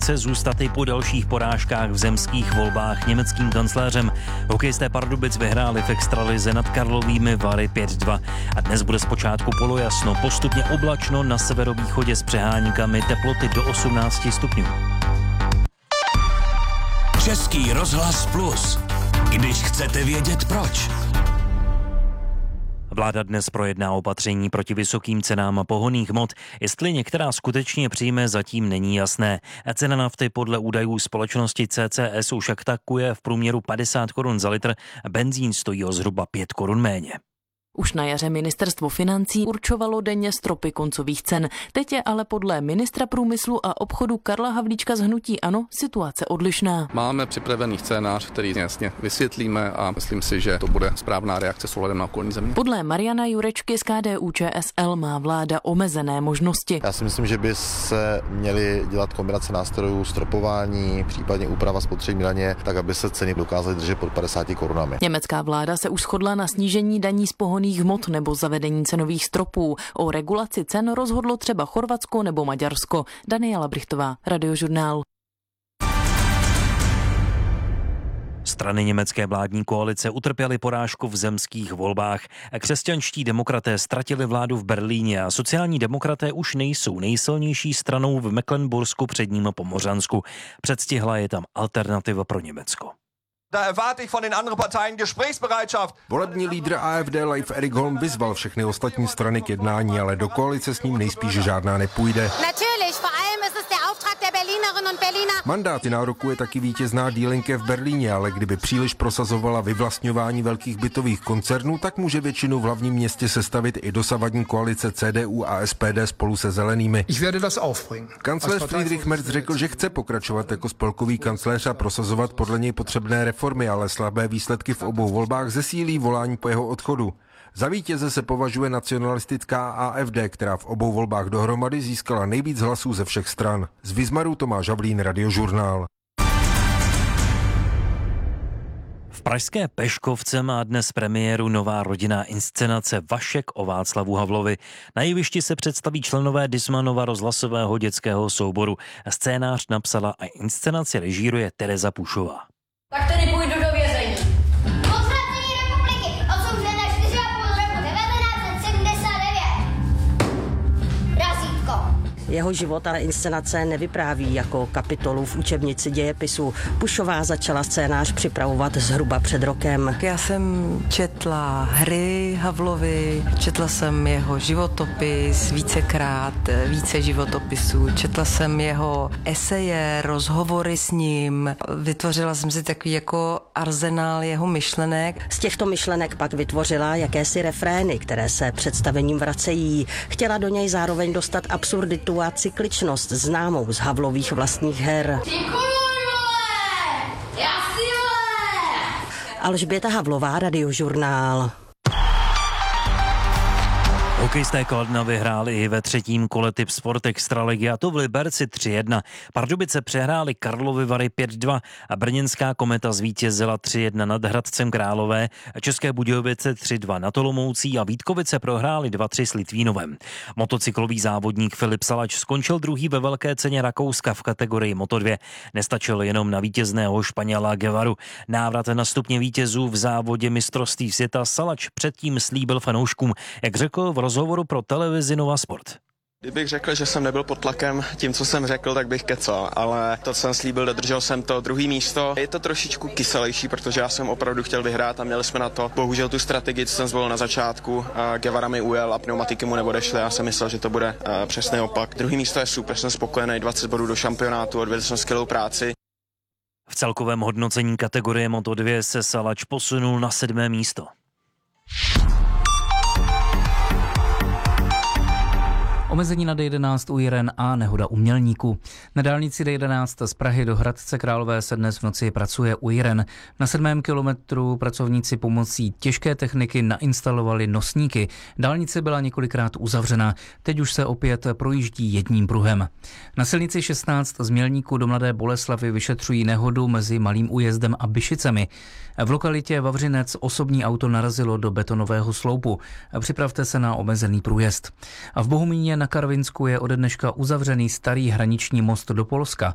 chce zůstat i po dalších porážkách v zemských volbách německým kancléřem. Hokejisté Pardubic vyhráli v extralize nad Karlovými Vary 5-2 a dnes bude zpočátku polojasno, postupně oblačno, na severovýchodě s přeháníkami, teploty do 18 stupňů. Český rozhlas Plus. Když chcete vědět proč. Vláda dnes projedná opatření proti vysokým cenám pohonných hmot. Jestli některá skutečně přijme, zatím není jasné. Cena nafty podle údajů společnosti CCS už takuje v průměru 50 korun za litr, benzín stojí o zhruba 5 korun méně. Už na jaře ministerstvo financí určovalo denně stropy koncových cen. Teď je ale podle ministra průmyslu a obchodu Karla Havlíčka z hnutí ANO situace odlišná. Máme připravený scénář, který jasně vysvětlíme a myslím si, že to bude správná reakce s ohledem na okolní země. Podle Mariana Jurečky z KDU-ČSL má vláda omezené možnosti. Já si myslím, že by se měly dělat kombinace nástrojů stropování, případně úprava spotřební daně, tak aby se ceny dokázaly držet pod 50 korunami. Německá vláda se už shodla na snížení daní z pohonných hmot nebo zavedení cenových stropů. O regulaci cen rozhodlo třeba Chorvatsko nebo Maďarsko. Daniela Brichtová, Radiožurnál. Strany německé vládní koalice utrpěly porážku v zemských volbách. Křesťanští demokraté ztratili vládu v Berlíně a sociální demokraté už nejsou nejsilnější stranou v Mecklenbursku předním Pomořansku. Předstihla je tam alternativa pro Německo. Da erwarte ich von den anderen Parteien Gesprächsbereitschaft. Volební lídr AfD Leif Erik Holm vyzval všechny ostatní strany k jednání, ale do koalice s ním nejspíš žádná nepůjde. Natürlich, vor allem ist es der Auftrag der Berlinerinnen und Berliner. Mandáty nárokuje taky vítězná Die Linke v Berlíně, ale kdyby příliš prosazovala vyvlastňování velkých bytových koncernů, tak může většinu v hlavním městě sestavit i dosavadní koalice CDU a SPD spolu se zelenými. Ich werde das aufbringen. Kancléř Friedrich Merz řekl, že chce pokračovat jako spolkový kancléř a prosazovat podle něj potřebné reformy, ale slabé výsledky v obou volbách zesílí volání po jeho odchodu. Za vítěze se považuje nacionalistická AfD, která v obou volbách dohromady získala nejvíc hlasů ze všech stran. Z Vizmaru Tomáš Havlín, Radiožurnál. V pražské Peškovce má dnes premiéru nová rodinná inscenace Vašek o Václavu Havlovi. Na jevišti se představí členové Dismanova rozhlasového dětského souboru. Scénář napsala a inscenaci režíruje Tereza Pušová. Tak tedy půjdu do vězení. Podzvratnění republiky, odsouzené 4,5 roku 1979. Razítko. Jeho život a inscenace nevypráví jako kapitolu v učebnici dějepisu. Pušová začala scénář připravovat zhruba před rokem. Já jsem četla hry Havlovi, četla jsem jeho životopis vícekrát, více životopisů, četla jsem jeho eseje, rozhovory s ním, vytvořila jsem si takový jako arzenál jeho myšlenek. Z těchto myšlenek pak vytvořila jakési refrény, které se představením vracejí. Chtěla do něj zároveň dostat absurditu a cykličnost známou z Havlových vlastních her. Alžběta Havlová, Radiožurnál. Hokejisté Kladna vyhráli i ve třetím kole Typ Sport Extraligy, a to v Liberci 3-1. Pardubice přehráli Karlovy Vary 5-2 a brněnská Kometa zvítězila 3-1 nad Hradcem Králové, České Budějovice 3-2 nad Olomoucí a Vítkovice prohráli 2-3 s Litvínovem. Motocyklový závodník Filip Salač skončil druhý ve velké ceně Rakouska v kategorii Moto2. Nestačil jenom na vítězného Španěla Guevaru. Návrat na stupně vítězů v závodě mistrovství světa Salač předtím slíbil fanouškům, jak řekl v rozhovoru pro televizi Nova Sport. Kdybych řekl, že jsem nebyl pod tlakem tím, co jsem řekl, tak bych kecal, ale to, co jsem slíbil, dodržel jsem to. Druhý místo je to trošičku kyselější, protože já jsem opravdu chtěl vyhrát a měli jsme na to. Bohužel tu strategii, co jsem zvolil na začátku, Guevara mi ujel a pneumatiky mu neodešly. Já jsem myslel, že to bude přesný opak. Druhý místo je super, jsem spokojený, 20 bodů do šampionátu, odvedl jsem skvělou práci. V celkovém hodnocení kategorie Moto2 se Salač posunul na 7. místo. Omezení na D11 u Jiren a nehoda u Mělníku. Na dálnici D11 z Prahy do Hradce Králové se dnes v noci pracuje u Jiren. Na 7. kilometru pracovníci pomocí těžké techniky nainstalovali nosníky. Dálnice byla několikrát uzavřena, teď už se opět projíždí jedním pruhem. Na silnici 16 z Mělníku do Mladé Boleslavi vyšetřují nehodu mezi Malým Újezdem a Byšicemi. V lokalitě Vavřinec osobní auto narazilo do betonového sloupu. Připravte se na omezený průjezd. A v Bohumíně na Karvinsku je ode dneška uzavřený starý hraniční most do Polska.